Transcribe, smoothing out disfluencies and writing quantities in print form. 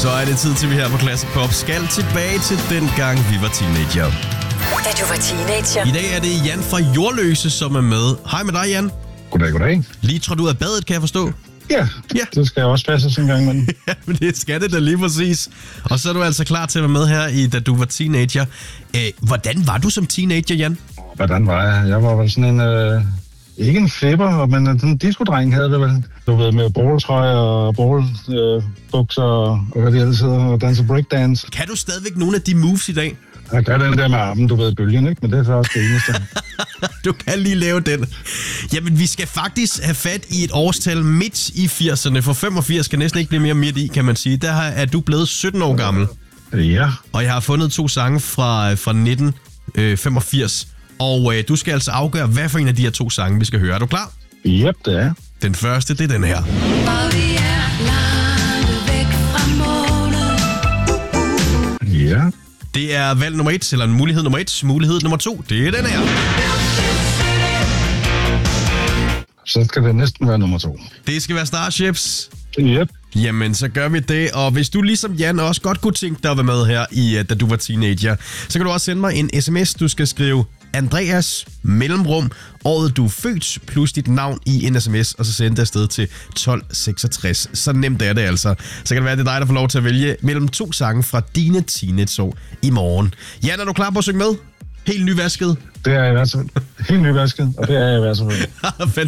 Så er det tid til, vi her på Classic Pop skal tilbage til den gang, vi var teenager. Da du var teenager. I dag er det Jan fra Jordløse, som er med. Hej med dig, Jan. Goddag. Lige tror du af badet, kan jeg forstå? Ja, det skal jeg også passe en gang, men... Ja, men det skal det da lige præcis. Og så er du altså klar til at være med her, da du var teenager. Hvordan var du som teenager, Jan? Hvordan var jeg? Jeg var vel sådan en... ikke en flipper, men en disco-dreng havde det vel. Du ved, med bowltrøje og bowlbukser og hvad det ellers hedder, og danse breakdance. Kan du stadigvæk nogle af de moves i dag? Jeg gør den der med armen, du ved, bølgen, ikke? Men det er så også det eneste. Du kan lige lave den. Jamen, vi skal faktisk have fat i et årstal midt i 80'erne, for 85 kan næsten ikke blive mere midt i, kan man sige. Der er du blevet 17 år gammel. Ja. Og jeg har fundet 2 sange fra 1985. Og du skal altså afgøre, hvad for en af de her 2 sange, vi skal høre. Er du klar? Yep, det er. Den første, det er den her. Og vi er langt væk fra målet. Ja. Det er valg nummer 1, eller mulighed nummer 1. Mulighed nummer 2, det er den her. Så skal det næsten være nummer 2. Det skal være Starships. Yep. Jamen, så gør vi det. Og hvis du ligesom Jan også godt kunne tænke dig at være med her, da du var teenager, så kan du også sende mig en sms. Du skal skrive Andreas, mellemrum, året du er født, plus dit navn i en sms, og så sende det afsted til 1266. Så nemt er det altså. Så kan det være, det er dig, der får lov til at vælge mellem 2 sange fra dine teenageår i morgen. Jan, er du klar på at synge med? Helt nyvasket? Det er jeg i hvert fald. Helt nyvasket, og det er jeg i hvert fald.